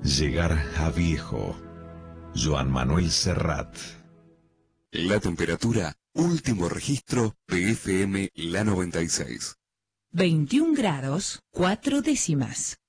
Llegar a viejo. Joan Manuel Serrat. La temperatura, último registro de FM La 96. 21 grados, 4 décimas.